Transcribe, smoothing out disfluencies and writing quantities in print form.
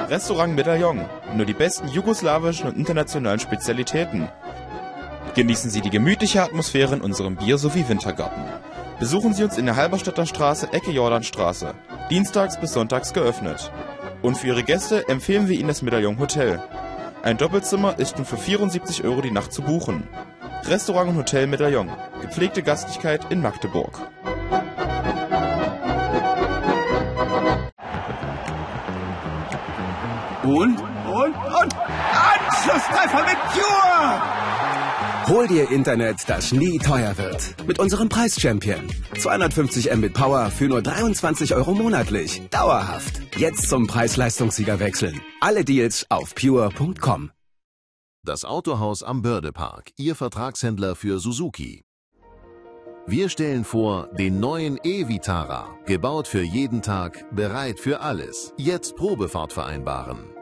Restaurant Medaillon. Nur die besten jugoslawischen und internationalen Spezialitäten. Genießen Sie die gemütliche Atmosphäre in unserem Bier- sowie Wintergarten. Besuchen Sie uns in der Halberstadter Straße, Ecke Jordanstraße. Dienstags bis sonntags geöffnet. Und für Ihre Gäste empfehlen wir Ihnen das Medaillon Hotel. Ein Doppelzimmer ist nun für 74 € die Nacht zu buchen. Restaurant und Hotel Medaillon. Gepflegte Gastlichkeit in Magdeburg. Und Anschlusstreffer mit Pure! Hol dir Internet, das nie teuer wird. Mit unserem Preis-Champion. 250 Mbit Power für nur 23 € monatlich. Dauerhaft. Jetzt zum Preis-Leistungssieger wechseln. Alle Deals auf pure.com. Das Autohaus am Bördepark, Ihr Vertragshändler für Suzuki. Wir stellen vor den neuen e-Vitara. Gebaut für jeden Tag, bereit für alles. Jetzt Probefahrt vereinbaren.